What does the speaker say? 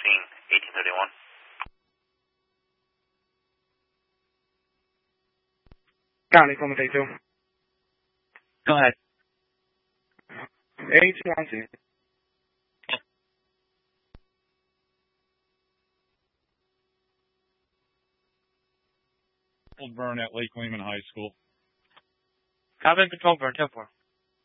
Green, 1831. Cali, Comedy 2. Go ahead. 810. Burn at Lake Lehman High School. Copy and control, burn 10-4.